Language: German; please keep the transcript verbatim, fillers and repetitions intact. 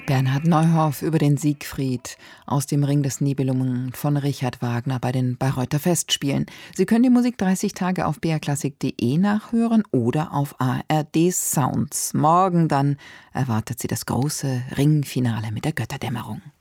Bernhard Neuhoff über den Siegfried aus dem Ring des Nibelungen von Richard Wagner bei den Bayreuther Festspielen. Sie können die Musik dreißig Tage auf b r klassik punkt de nachhören oder auf A R D Sounds. Morgen dann erwartet Sie das große Ringfinale mit der Götterdämmerung.